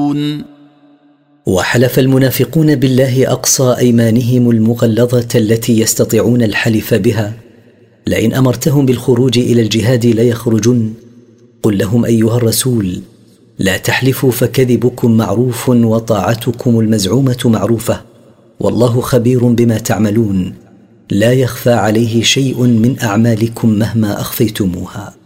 تعملون. وحلف المنافقون بالله أقصى أيمانهم المغلظة التي يستطيعون الحلف بها: لئن أمرتهم بالخروج إلى الجهاد ليخرجن. قل لهم أيها الرسول: لا تحلفوا فكذبكم معروف وطاعتكم المزعومة معروفة، والله خبير بما تعملون، لا يخفى عليه شيء من أعمالكم مهما أخفيتموها.